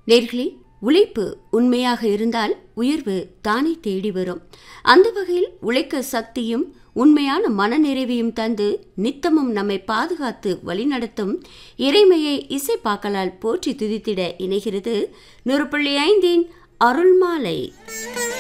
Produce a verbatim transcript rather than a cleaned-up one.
நேர்களே, உழைப்பு உண்மையாக இருந்தால் உயர்வு தானே தேடி வரும். அந்த வகையில் உழைக்க சக்தியும் உண்மையான மனநிறைவையும் தந்து நித்தமும் நம்மை பாதுகாத்து வழிநடத்தும் இறைமையை இசைப்பாக்களால் போற்றி துதித்திட இணைகிறது நூறு புள்ளி ஐந்தின் அருள்மாலை.